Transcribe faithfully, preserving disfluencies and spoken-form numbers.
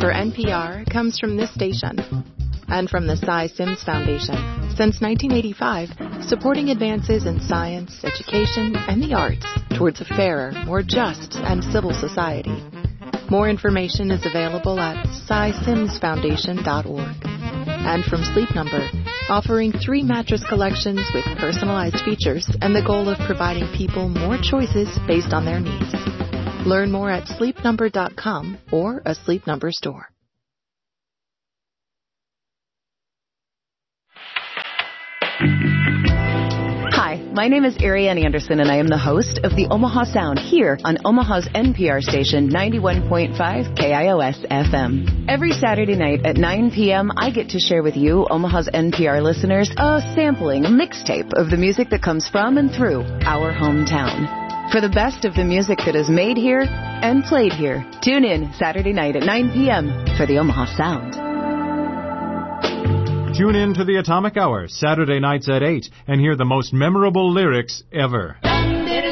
for N P R comes from this station and from the Cy Sims Foundation. Since nineteen eighty-five, supporting advances in science, education, and the arts towards a fairer, more just, and civil society. More information is available at cy sims foundation dot org. And from Sleep Number, offering three mattress collections with personalized features and the goal of providing people more choices based on their needs. Learn more at sleep number dot com or a Sleep Number store. Hi, my name is Ariane Anderson, and I am the host of the Omaha Sound here on Omaha's N P R station, ninety-one point five K I O S F M. Every Saturday night at nine p.m., I get to share with you, Omaha's N P R listeners, a sampling, a mixtape of the music that comes from and through our hometown. For the best of the music that is made here and played here, tune in Saturday night at nine p.m. for the Omaha Sound. Tune in to the Atomic Hour, Saturday nights at eight, and hear the most memorable lyrics ever.